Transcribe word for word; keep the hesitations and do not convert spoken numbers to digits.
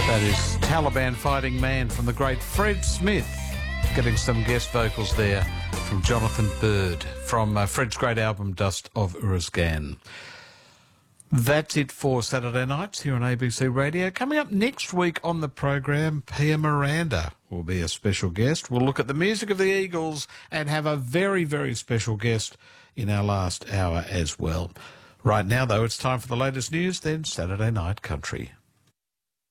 That is Taliban Fighting Man from the great Fred Smith, getting some guest vocals there from Jonathan Bird from uh, Fred's great album Dust of Uruzgan. That's it for Saturday nights here on A B C Radio. Coming up next week on the program, Pia Miranda will be a special guest. We'll look at the music of the Eagles and have a very, very special guest in our last hour as well. Right now, though, it's time for the latest news, then Saturday Night Country.